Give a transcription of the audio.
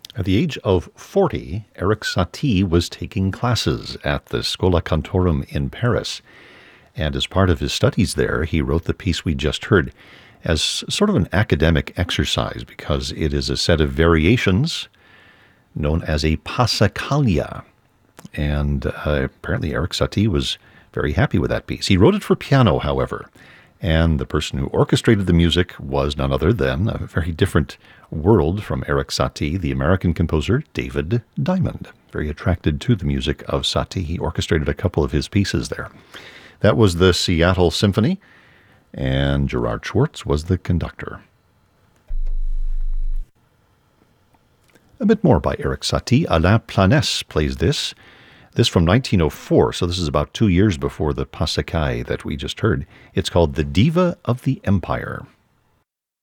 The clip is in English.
At the age of 40, Erik Satie was taking classes at the Schola Cantorum in Paris. And as part of his studies there, he wrote the piece we just heard as sort of an academic exercise because it is a set of variations known as a passacaglia. And apparently Erik Satie was very happy with that piece. He wrote it for piano, however, and the person who orchestrated the music was none other than a very different world from Erik Satie, the American composer David Diamond. Very attracted to the music of Satie. He orchestrated a couple of his pieces there. That was the Seattle Symphony, and Gerard Schwartz was the conductor. A bit more by Erik Satie. Alain Planès plays this. This from 1904, so this is about 2 years before the Passacaglia that we just heard. It's called The Diva of the Empire.